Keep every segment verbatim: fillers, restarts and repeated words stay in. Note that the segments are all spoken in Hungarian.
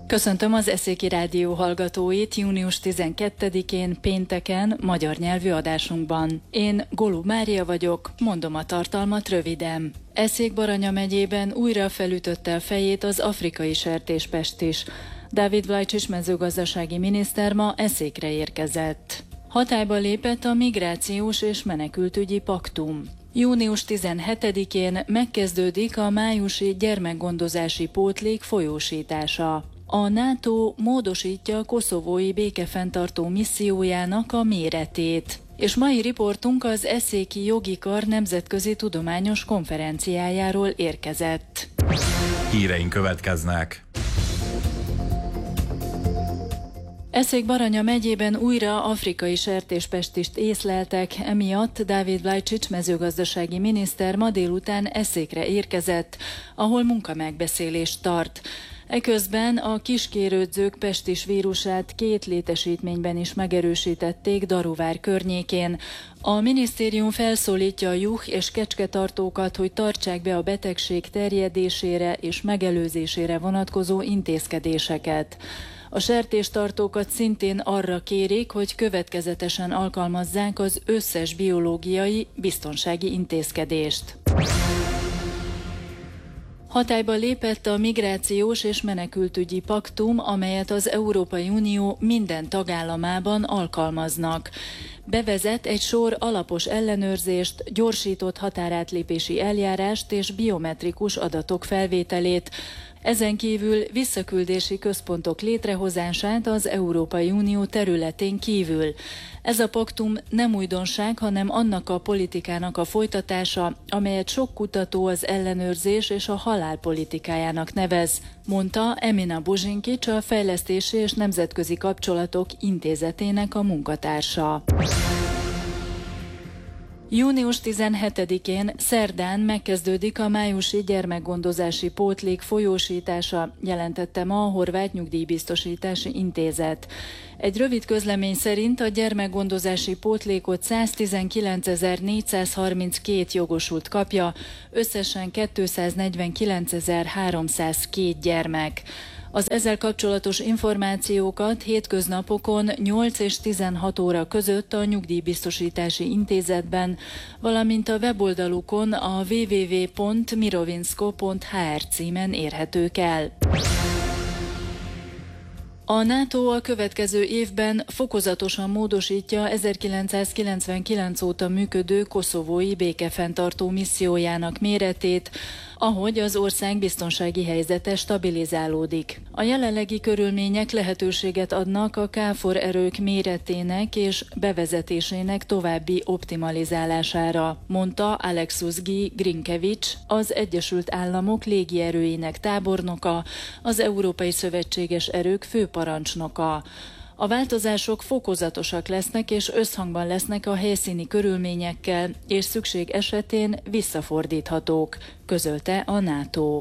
Köszöntöm az Eszéki Rádió hallgatóit június tizenkettedikén pénteken magyar nyelvű adásunkban. Én Golub Mária vagyok, mondom a tartalmat röviden. Eszék-Baranya megyében újra felütötte a fejét az afrikai sertéspest is. Dávid Vlajcsics mezőgazdasági miniszter ma Eszékre érkezett. Hatályba lépett a migrációs és menekültügyi paktum. június tizenhetedikén megkezdődik a májusi gyermekgondozási pótlék folyósítása. A NATO módosítja a koszovói békefenntartó missziójának a méretét. És mai riportunk az Eszéki Jogi Kar nemzetközi tudományos konferenciájáról érkezett. Híreink következnek. Eszék-Baranya megyében újra afrikai sertéspestist észleltek, emiatt Dávid Vlajcsics mezőgazdasági miniszter ma délután Eszékre érkezett, ahol munkamegbeszélést tart. Eközben a kiskérődzők pestis vírusát két létesítményben is megerősítették Daruvár környékén. A minisztérium felszólítja a juh- és kecsketartókat, hogy tartsák be a betegség terjedésére és megelőzésére vonatkozó intézkedéseket. A sertéstartókat szintén arra kérik, hogy következetesen alkalmazzák az összes biológiai biztonsági intézkedést. Hatályba lépett a migrációs és menekültügyi paktum, amelyet az Európai Unió minden tagállamában alkalmaznak. Bevezet egy sor alapos ellenőrzést, gyorsított határátlépési eljárást és biometrikus adatok felvételét. Ezen kívül visszaküldési központok létrehozását az Európai Unió területén kívül. Ez a paktum nem újdonság, hanem annak a politikának a folytatása, amelyet sok kutató az ellenőrzés és a halál politikájának nevez, mondta Emina Buzsinkics, a Fejlesztési és Nemzetközi Kapcsolatok Intézetének a munkatársa. június tizenhetedikén szerdán megkezdődik a májusi gyermekgondozási pótlék folyósítása, jelentette ma a Horvát Nyugdíjbiztosítási Intézet. Egy rövid közlemény szerint a gyermekgondozási pótlékot száztizenkilencezer-négyszázharminckét jogosult kapja, összesen kétszáznegyvenkilencezer-háromszázkettő gyermek. Az ezzel kapcsolatos információkat hétköznapokon nyolc és tizenhat óra között a Nyugdíjbiztosítási Intézetben, valamint a weboldalukon a double-u double-u double-u pont mirovinsko pont h r címen érhetők el. A NATO a következő évben fokozatosan módosítja ezerkilencszázkilencvenkilenc óta működő koszovói békefenntartó missziójának méretét, ahogy az ország biztonsági helyzete stabilizálódik. A jelenlegi körülmények lehetőséget adnak a KFOR erők méretének és bevezetésének további optimalizálására, mondta Alexus G. Grinkevics, az Egyesült Államok légierőinek tábornoka, az Európai Szövetséges Erők főparancsnoka. A változások fokozatosak lesznek és összhangban lesznek a helyszíni körülményekkel, és szükség esetén visszafordíthatók, közölte a NATO.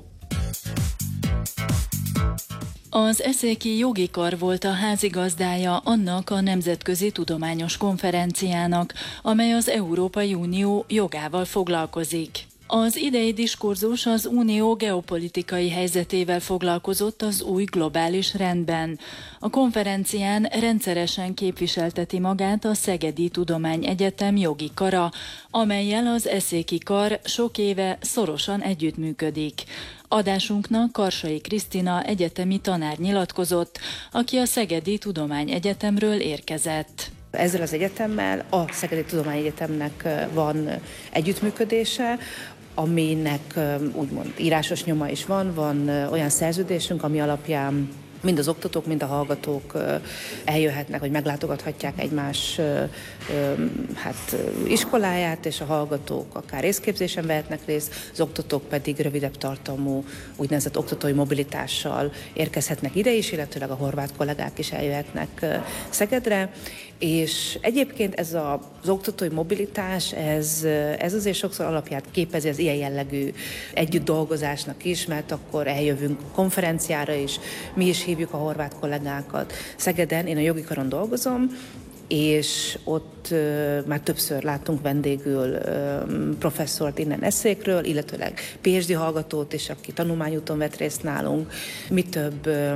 Az Eszéki Jogi Kar volt a házigazdája annak a nemzetközi tudományos konferenciának, amely az Európai Unió jogával foglalkozik. Az idei diskurzus az unió geopolitikai helyzetével foglalkozott az új globális rendben. A konferencián rendszeresen képviselteti magát a Szegedi Tudományegyetem jogi kara, amellyel az Eszéki Kar sok éve szorosan együttműködik. Adásunknak Karsai Krisztina egyetemi tanár nyilatkozott, aki a Szegedi Tudományegyetemről érkezett. Ezzel az egyetemmel a Szegedi Tudományegyetemnek van együttműködése, aminek úgymond írásos nyoma is van, van olyan szerződésünk, ami alapján mind az oktatók, mind a hallgatók eljöhetnek, vagy meglátogathatják egymás hát, iskoláját, és a hallgatók akár részképzésen vehetnek részt, az oktatók pedig rövidebb tartalmú úgynevezett oktatói mobilitással érkezhetnek ide is, illetőleg a horvát kollégák is eljöhetnek Szegedre. És egyébként ez a, az oktatói mobilitás, ez, ez azért sokszor alapját képezi az ilyen jellegű együtt dolgozásnak is, mert akkor eljövünk konferenciára is, mi is hívjuk a horvát kollégákat. Szegeden én a jogi karon dolgozom, és ott uh, már többször láttunk vendégül uh, professzort innen Eszékről, illetőleg pé há dé hallgatót is, aki tanulmányúton vett részt nálunk. Mi több uh,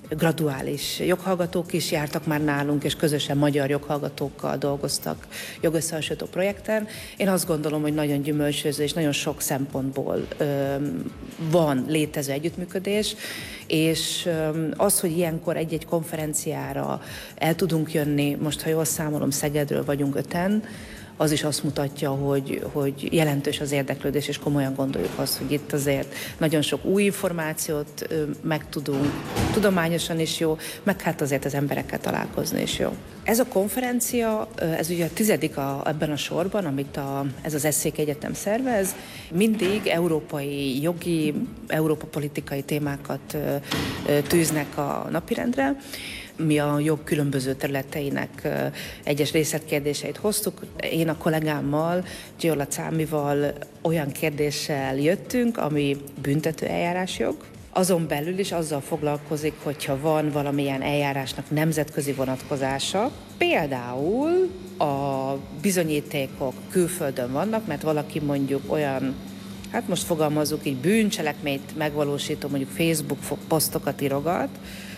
graduális joghallgatók is jártak már nálunk, és közösen magyar joghallgatókkal dolgoztak jogösszehasonlító projekten. Én azt gondolom, hogy nagyon gyümölcsöző és nagyon sok szempontból ö, van létező együttműködés, és ö, az, hogy ilyenkor egy-egy konferenciára el tudunk jönni, most ha jól számolom, Szegedről vagyunk öten, az is azt mutatja, hogy, hogy jelentős az érdeklődés, és komolyan gondoljuk azt, hogy itt azért nagyon sok új információt megtudunk, tudományosan is jó, meg hát azért az emberekkel találkozni is jó. Ez a konferencia, ez ugye a tizedik a, ebben a sorban, amit a, ez az Eszék Egyetem szervez, mindig európai jogi, Európa politikai témákat tűznek a napirendre. Mi a jog különböző területeinek egyes részletkérdéseit hoztuk. Én a kollégámmal, Giola Cámival olyan kérdéssel jöttünk, ami büntető eljárásjog. Azon belül is azzal foglalkozik, hogyha van valamilyen eljárásnak nemzetközi vonatkozása, például a bizonyítékok külföldön vannak, mert valaki mondjuk olyan, hát most fogalmazzuk így, bűncselekményt megvalósító, mondjuk Facebook posztokat írogat,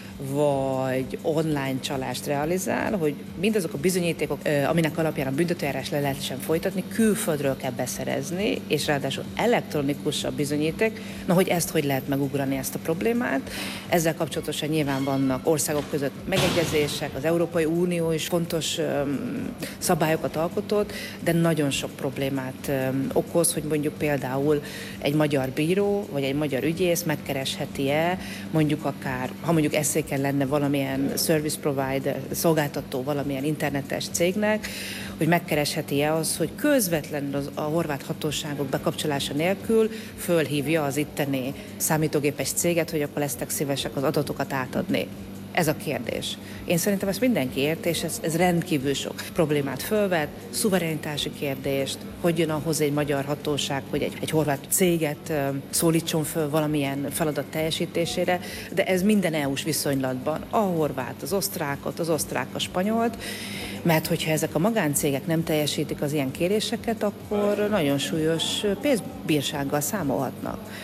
vagy online csalást realizál, hogy mindazok a bizonyítékok, aminek alapján a büntetőeljárás le lehessen folytatni, külföldről kell beszerezni, és ráadásul elektronikus a bizonyíték. Na, hogy ezt hogy lehet megugrani, ezt a problémát? Ezzel kapcsolatosan nyilván vannak országok között megegyezések, az Európai Unió is fontos um, szabályokat alkotott, de nagyon sok problémát um, okoz, hogy mondjuk például egy magyar bíró, vagy egy magyar ügyész megkeresheti-e, mondjuk akár, ha mondjuk eszék lenne valamilyen service provider, szolgáltató valamilyen internetes cégnek, hogy megkeresheti-e az, hogy közvetlenül az, a horvát hatóságok bekapcsolása nélkül fölhívja az itteni számítógépes céget, hogy akkor lesztek szívesek az adatokat átadni. Ez a kérdés. Én szerintem ezt mindenki érti, és ez, ez rendkívül sok problémát fölvet, szuverenitási kérdést, hogy jön ahhoz egy magyar hatóság, hogy egy, egy horvát céget szólítson föl valamilyen feladat teljesítésére, de ez minden é u-s viszonylatban, a horvát, az osztrákot, az osztrák, a spanyolt, mert hogyha ezek a magáncégek nem teljesítik az ilyen kéréseket, akkor nagyon súlyos pénzbírsággal számolhatnak.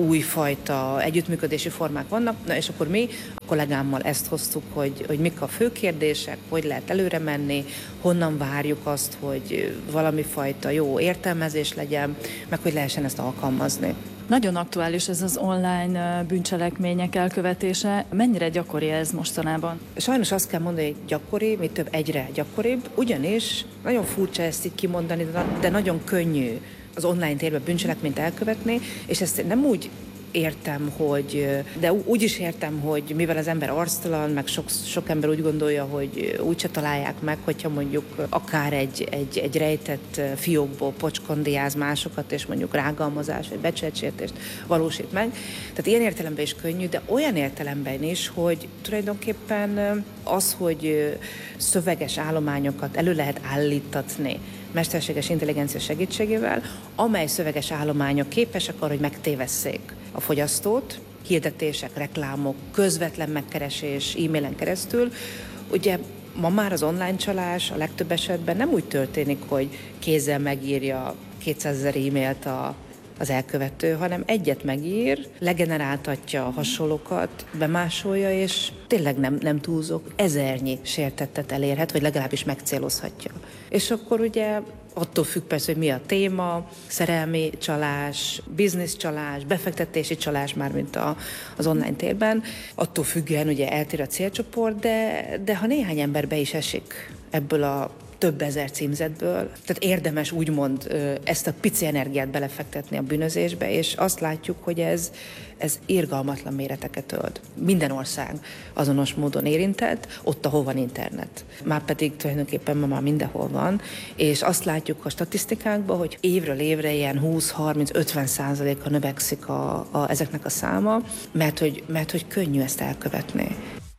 Újfajta együttműködési formák vannak, na és akkor mi a kollégámmal ezt hoztuk, hogy, hogy mik a fő kérdések, hogy lehet előre menni, honnan várjuk azt, hogy valami fajta jó értelmezés legyen, meg hogy lehessen ezt alkalmazni. Nagyon aktuális ez az online bűncselekmények elkövetése. Mennyire gyakori ez mostanában? Sajnos azt kell mondani, hogy gyakori, mi több egyre gyakoribb, ugyanis nagyon furcsa ezt így kimondani, de nagyon könnyű az online térben bűncselekményt elkövetni, és ezt nem úgy értem, hogy, de úgy is értem, hogy mivel az ember arctalan, meg sok, sok ember úgy gondolja, hogy úgyse találják meg, hogyha mondjuk akár egy, egy, egy rejtett fiókból pocskondiáz másokat, és mondjuk rágalmazás vagy becsületsértést valósít meg. Tehát ilyen értelemben is könnyű, de olyan értelemben is, hogy tulajdonképpen az, hogy szöveges állományokat elő lehet állítatni mesterséges intelligencia segítségével, amely szöveges állományok képesek arra, hogy megtévesszék a fogyasztót, hirdetések, reklámok, közvetlen megkeresés e-mailen keresztül. Ugye ma már az online csalás a legtöbb esetben nem úgy történik, hogy kézzel megírja kétszázezer e-mailt a az elkövető, hanem egyet megír, legeneráltatja a hasonlókat, bemásolja, és tényleg nem, nem túlzok, ezernyi sértettet elérhet, vagy legalábbis megcélozhatja. És akkor ugye attól függ persze, hogy mi a téma, szerelmi csalás, bizniszcsalás, befektetési csalás, mármint a, az online térben, attól függően ugye eltér a célcsoport, de, de ha néhány ember be is esik ebből a több ezer címzetből. Tehát érdemes úgymond ezt a pici energiát belefektetni a bűnözésbe, és azt látjuk, hogy ez, ez irgalmatlan méreteket ölt. Minden ország azonos módon érintett, ott, ahol van internet. Márpedig tulajdonképpen ma már mindenhol van, és azt látjuk a statisztikákban, hogy évről évre ilyen húsz, harminc, ötven százaléka növekszik a, a, ezeknek a száma, mert hogy, mert hogy könnyű ezt elkövetni.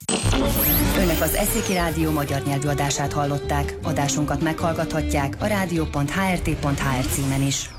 Önök az Eszéki Rádió magyar nyelvű adását hallották. Adásunkat meghallgathatják a rádió pont há er té pont há er címen is.